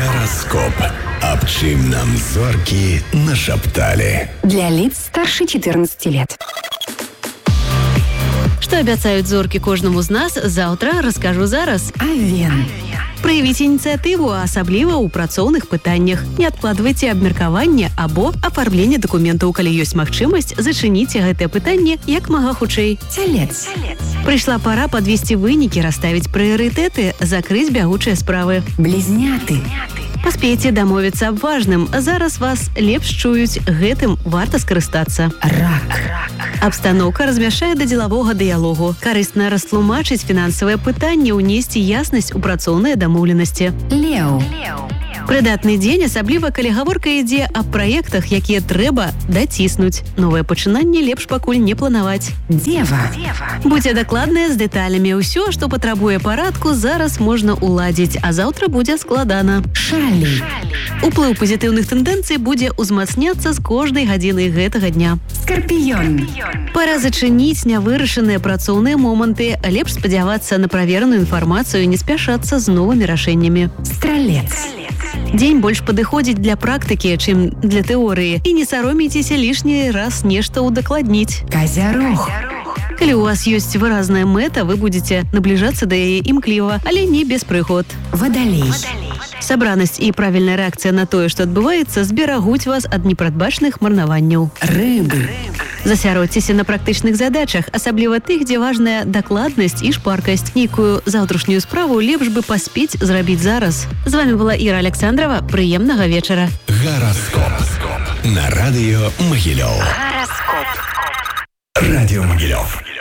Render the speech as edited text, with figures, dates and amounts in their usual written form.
Гараскоп. Аб чым нам зоркі нашапталі. Для лиц старше 14 лет. Что обещают зорки кожнаму з нас, завтра расскажу зараз. Авен. Праявіце ініцыятыву, асабліва ў працоўных пытаннях. Не адкладвайце абмеркаванне або афармленне дакументаў, калі ёсць магчымасць, зачыніце гэтае пытанне як мага хутчэй. Телец. Прыйшла пара падвесці вынікі, расставіць прыярытэты, закрыць бягучыя справы. Близняты. Паспейце дамовіцца аб важным. Зараз вас лепш чуюць, гэтым варта скарыстацца. Рак. Абстаноўка размяшчае да дзелавога дыялогу. Карысна растлумачыць фінансавыя пытанні, ўнесці яснасць у працоўныя дамоўленасці. Леў. Прыдатны дзень, асабліва калі гаворка ідзе аб праектах, якія трэба даціснуць. Новае пачынанне лепш пакуль не планаваць. Дева. Будзьце дакладныя з дэталямі. Ўсё, што патрабуе парадку, зараз можна уладзіць, а заўтра будзе складана. Шалі. Уплыў пазітыўных тэндэнцый будзе ўзмацняцца з кожнай гадзінай гэтага дня. Скорпіён. Пара зачыніць нявырашаныя працоўныя моманты, лепш спадзявацца на правераную інфармацыю, не спяшацца з новымі рашэннямі. Стралец. Дзень больш падыходзіць для практыкі, чым для тэорыі, і не саромейцеся лішні раз нешта ўдакладніць. Козярог. Калі ў вас ёсць выразная мэта, вы будзеце набліжацца да яе імкліва, але не без прыгод. Водолей. Сабранасць і правільная рэакцыя на тое, што адбываецца, зберагуць вас ад непрадбачаных марнаванняў. Рыбы. Засяродзьцеся на практычных задачах, асабліва тых, дзе важная дакладнасць і шпаркасць. Нейкую заўтрашнюю справу лепш бы паспець зрабіць зараз. З вами была Іра Александрова. Прыемнага вечара. Гараскоп. На радыё Магілёў. Радіо Магілёў.